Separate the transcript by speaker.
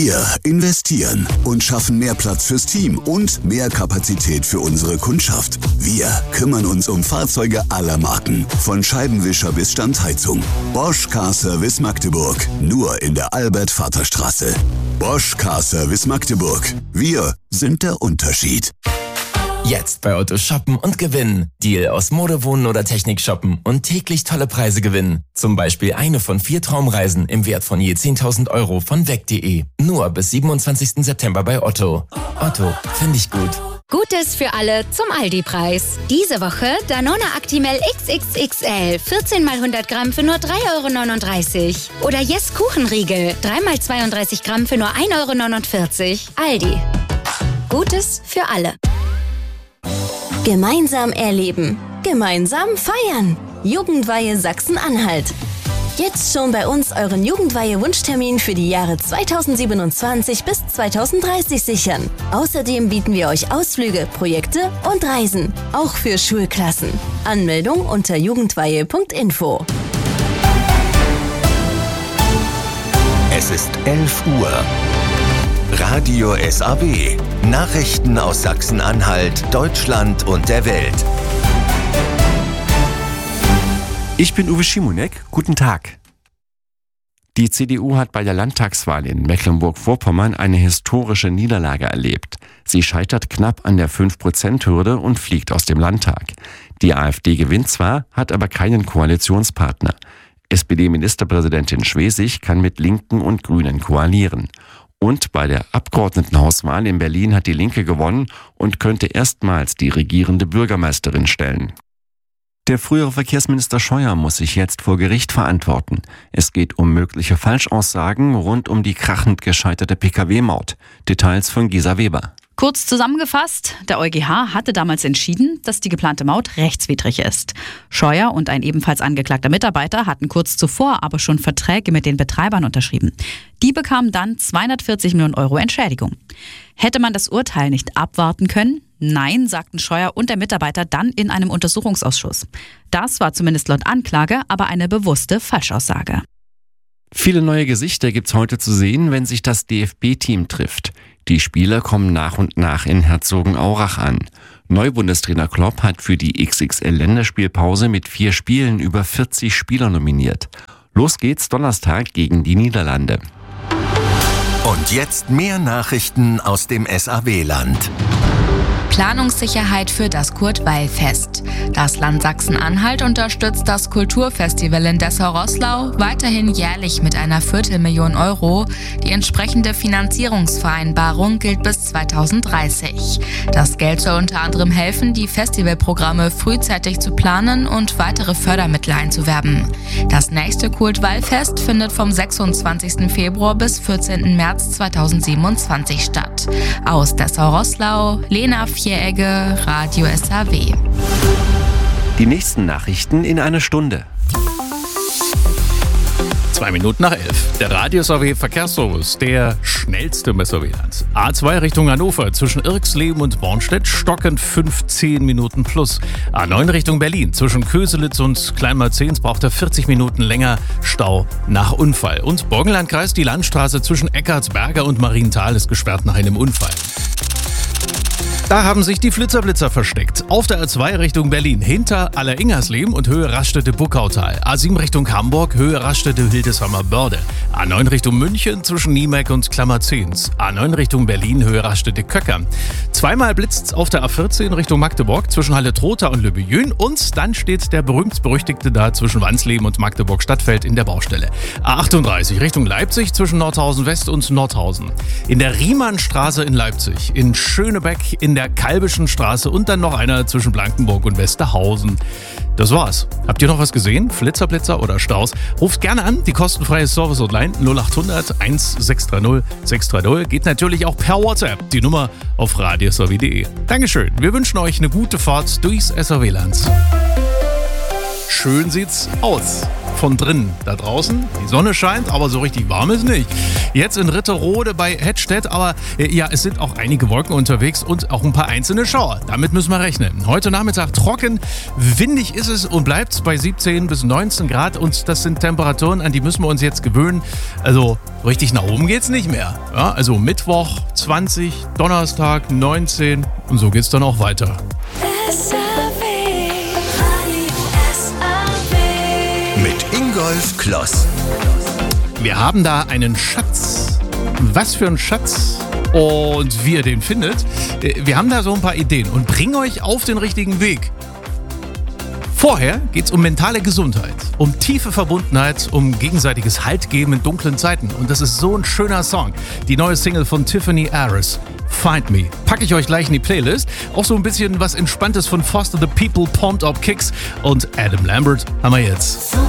Speaker 1: Wir investieren und schaffen mehr Platz fürs Team und mehr Kapazität für unsere Kundschaft. Wir kümmern uns um Fahrzeuge aller Marken, von Scheibenwischer bis Standheizung. Bosch Car Service Magdeburg, nur in der Albert-Vater-Straße. Bosch Car Service Magdeburg. Wir sind der Unterschied.
Speaker 2: Jetzt bei Otto shoppen und gewinnen. Deal aus Mode, Wohnen oder Technik shoppen und täglich tolle Preise gewinnen. Zum Beispiel eine von 4 Traumreisen im Wert von je 10.000 € von weg.de. Nur bis 27. September bei Otto. Otto, finde ich gut.
Speaker 3: Gutes für alle zum Aldi-Preis. Diese Woche Danone Actimel XXXL 14 x 100 Gramm für nur 3,39 €. Oder Yes Kuchenriegel 3 x 32 Gramm für nur 1,49 €. Aldi. Gutes für alle.
Speaker 4: Gemeinsam erleben. Gemeinsam feiern. Jugendweihe Sachsen-Anhalt. Jetzt schon bei uns euren Jugendweihe-Wunschtermin für die Jahre 2027 bis 2030 sichern. Außerdem bieten wir euch Ausflüge, Projekte und Reisen. Auch für Schulklassen. Anmeldung unter jugendweihe.info.
Speaker 5: Es ist 11 Uhr. Radio SAW. Nachrichten aus Sachsen-Anhalt, Deutschland und der Welt.
Speaker 6: Ich bin Uwe Schimonek. Guten Tag. Die CDU hat bei der Landtagswahl in Mecklenburg-Vorpommern eine historische Niederlage erlebt. Sie scheitert knapp an der 5%-Hürde und fliegt aus dem Landtag. Die AfD gewinnt zwar, hat aber keinen Koalitionspartner. SPD-Ministerpräsidentin Schwesig kann mit Linken und Grünen koalieren. Und bei der Abgeordnetenhauswahl in Berlin hat die Linke gewonnen und könnte erstmals die regierende Bürgermeisterin stellen. Der frühere Verkehrsminister Scheuer muss sich jetzt vor Gericht verantworten. Es geht um mögliche Falschaussagen rund um die krachend gescheiterte Pkw-Maut. Details von Gisa Weber.
Speaker 7: Kurz zusammengefasst, der EuGH hatte damals entschieden, dass die geplante Maut rechtswidrig ist. Scheuer und ein ebenfalls angeklagter Mitarbeiter hatten kurz zuvor aber schon Verträge mit den Betreibern unterschrieben. Die bekamen dann 240 Millionen € Entschädigung. Hätte man das Urteil nicht abwarten können? Nein, sagten Scheuer und der Mitarbeiter dann in einem Untersuchungsausschuss. Das war zumindest laut Anklage aber eine bewusste Falschaussage.
Speaker 6: Viele neue Gesichter gibt's heute zu sehen, wenn sich das DFB-Team trifft. Die Spieler kommen nach und nach in Herzogenaurach an. Neubundestrainer Klopp hat für die XXL-Länderspielpause mit 4 Spielen über 40 Spieler nominiert. Los geht's Donnerstag gegen die Niederlande.
Speaker 5: Und jetzt mehr Nachrichten aus dem SAW-Land.
Speaker 8: Planungssicherheit für das Kurt-Weil-Fest. Das Land Sachsen-Anhalt unterstützt das Kulturfestival in Dessau-Roßlau weiterhin jährlich mit einer 250.000 €. Die entsprechende Finanzierungsvereinbarung gilt bis 2030. Das Geld soll unter anderem helfen, die Festivalprogramme frühzeitig zu planen und weitere Fördermittel einzuwerben. Das nächste Kurt-Weil-Fest findet vom 26. Februar bis 14. März 2027 statt. Aus Dessau-Roßlau, Lena Vieregge, Radio SAW.
Speaker 6: Die nächsten Nachrichten in einer Stunde.
Speaker 9: 2 Minuten nach 11. Der Radio SAW Verkehrsservice, der schnellste im SAW-Land. A2 Richtung Hannover zwischen Irxleben und Bornstedt stockend 15 Minuten plus. A9 Richtung Berlin zwischen Köselitz und Kleinmarzens braucht er 40 Minuten länger Stau nach Unfall. Und Burgenlandkreis, die Landstraße zwischen Eckartsberger und Marienthal ist gesperrt nach einem Unfall. Da haben sich die Flitzerblitzer versteckt. Auf der A2 Richtung Berlin hinter Alleringersleben und Höhe Raststätte-Buckautal. A7 Richtung Hamburg, Höhe Raststätte-Hildesheimer-Börde. A9 Richtung München zwischen Niemeck und Klammerzens. A9 Richtung Berlin, Höhe Raststätte-Köcker. Zweimal blitzt's auf der A14 Richtung Magdeburg zwischen Halle-Trotha und Lübejün. Und dann steht der berühmt-berüchtigte da zwischen Wansleben und Magdeburg-Stadtfeld in der Baustelle. A38 Richtung Leipzig zwischen Nordhausen West und Nordhausen. In der Riemannstraße in Leipzig. In Schönebeck in der Kalbischen Straße und dann noch einer zwischen Blankenburg und Westerhausen. Das war's. Habt ihr noch was gesehen? Flitzer, Blitzer oder Staus? Ruft gerne an, die kostenfreie Service-Hotline 0800 1630 630. Geht natürlich auch per WhatsApp. Die Nummer auf radiosaw.de. Dankeschön. Wir wünschen euch eine gute Fahrt durchs SAW-Land. schön sieht's aus. Von drinnen da draußen. Die Sonne scheint, aber so richtig warm ist nicht. Jetzt in Ritterode bei Hedstedt, aber ja, es sind auch einige Wolken unterwegs und auch ein paar einzelne Schauer. Damit müssen wir rechnen. Heute Nachmittag trocken, windig ist es und bleibt bei 17 bis 19 Grad und das sind Temperaturen, an die müssen wir uns jetzt gewöhnen. Also richtig nach oben geht's nicht mehr. Ja, also Mittwoch 20, Donnerstag 19 und so geht's dann auch weiter.
Speaker 5: Mit Ingolf Kloss.
Speaker 9: Wir haben da einen Schatz. Was für ein Schatz und wie ihr den findet. Wir haben da so ein paar Ideen und bringen euch auf den richtigen Weg. Vorher geht's um mentale Gesundheit, um tiefe Verbundenheit, um gegenseitiges Haltgeben in dunklen Zeiten. Und das ist so ein schöner Song. Die neue Single von Tiffany Harris, Find Me. Packe ich euch gleich in die Playlist. Auch so ein bisschen was Entspanntes von Foster the People, Pumped Up Kicks und Adam Lambert haben wir jetzt.